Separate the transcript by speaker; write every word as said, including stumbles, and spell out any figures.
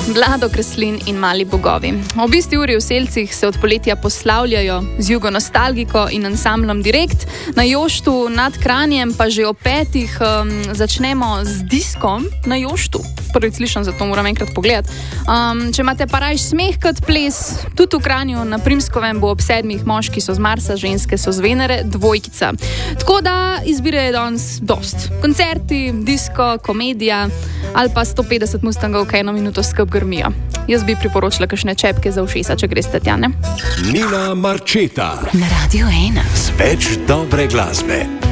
Speaker 1: Vlado Kreslin in Mali bogovi. Ob isti uri v Selcih se od poletja poslavljajo z Jugo Nostalgiko in ansamblom Direkt. Na Joštu nad Kranjem pa že ob petih um, začnemo z diskom na Joštu. Prvič slišam, zato moram enkrat pogledati. Um, če imate pa rajš smeh kot ples, tudi v Kranju na Primskovem bo ob sedmih moški so z Marsa, ženske so z Venere, dvojkica. Tako da izbire je danes dost. Koncerti, disko, komedija ali pa sto petdeset mustangov, ki eno minuto skrb grmijo. Jaz bi priporočila kakšne čepke za ušesa, če greste tja, ne?
Speaker 2: Nina Marčeta
Speaker 3: na Radio ena.
Speaker 2: Z več dobre glasbe.